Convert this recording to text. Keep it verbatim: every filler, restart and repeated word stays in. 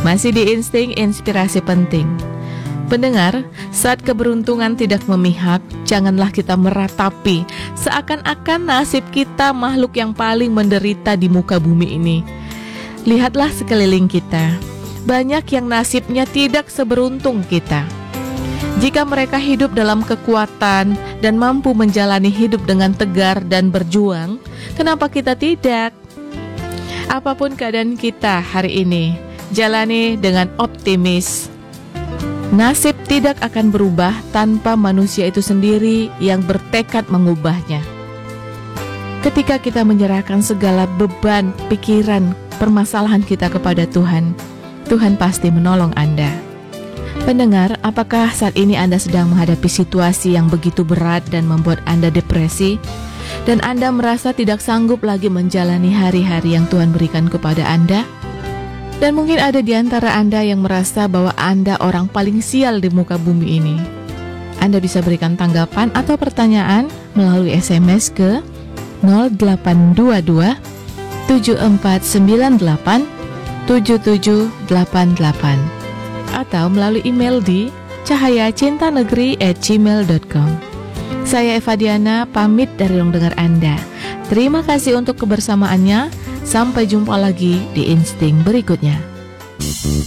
Masih di Insting Inspirasi Penting. Pendengar, saat keberuntungan tidak memihak, janganlah kita meratapi seakan-akan nasib kita makhluk yang paling menderita di muka bumi ini. Lihatlah sekeliling kita, banyak yang nasibnya tidak seberuntung kita. Jika mereka hidup dalam kekuatan dan mampu menjalani hidup dengan tegar dan berjuang, kenapa kita tidak? Apapun keadaan kita hari ini, jalani dengan optimis. Nasib tidak akan berubah tanpa manusia itu sendiri yang bertekad mengubahnya. Ketika kita menyerahkan segala beban, pikiran, permasalahan kita kepada Tuhan, Tuhan pasti menolong Anda. Pendengar, apakah saat ini Anda sedang menghadapi situasi yang begitu berat dan membuat Anda depresi? Dan Anda merasa tidak sanggup lagi menjalani hari-hari yang Tuhan berikan kepada Anda? Dan mungkin ada di antara Anda yang merasa bahwa Anda orang paling sial di muka bumi ini. Anda bisa berikan tanggapan atau pertanyaan melalui S M S ke nol delapan dua dua tujuh empat sembilan delapan tujuh tujuh delapan delapan atau melalui email di cahaya cinta negeri at gmail dot com. Saya Eva Diana pamit dari ruang dengar Anda. Terima kasih untuk kebersamaannya. Sampai jumpa lagi di Insting berikutnya.